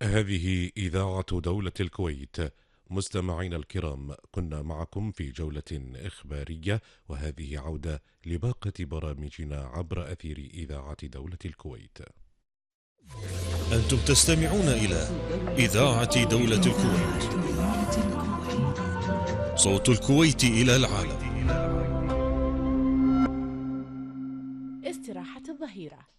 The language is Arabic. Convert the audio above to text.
هذه إذاعة دولة الكويت. مستمعينا الكرام، كنا معكم في جولة إخبارية، وهذه عودة لباقة برامجنا عبر أثير إذاعة دولة الكويت. أنتم تستمعون إلى إذاعة دولة الكويت، صوت الكويت إلى العالم. استراحة الظهيرة.